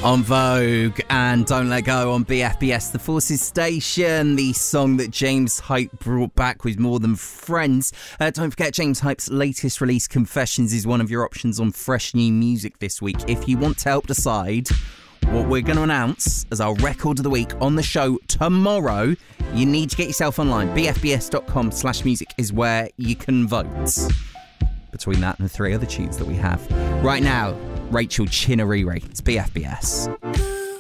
On Vogue and Don't Let Go on BFBS, The Forces Station, the song that James Hype brought back with More Than Friends. Don't forget, James Hype's latest release, Confessions, is one of your options on Fresh New Music this week. If you want to help decide what we're going to announce as our record of the week on the show tomorrow, you need to get yourself online. bfbs.com/music is where you can vote. Between that and the three other tunes that we have. Right now, Rachel Chinariri. It's BFBS.